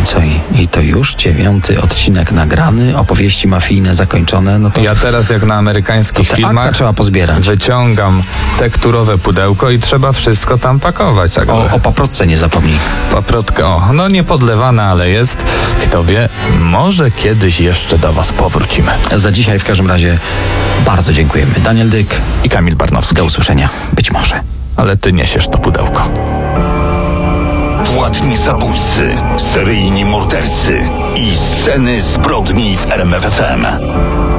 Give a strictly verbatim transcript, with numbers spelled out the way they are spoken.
co i, i to już dziewiąty odcinek nagrany, opowieści mafijne zakończone, no to... Ja teraz jak na amerykańskich to te filmach akta trzeba pozbierać. Wyciągam tekturowe pudełko i trzeba wszystko tam pakować. Także O, o paprotce nie zapomnij. paprotka, o, no nie podlewana, ale jest. Kto wie, może kiedyś jeszcze do was powrócimy. Za dzisiaj w każdym razie bardzo dziękujemy. Daniel Dyk, I Kamil Barnowski. do usłyszenia. Być może. Ale ty niesiesz to pudełko. Płatni zabójcy, seryjni mordercy i sceny zbrodni w R M F F M.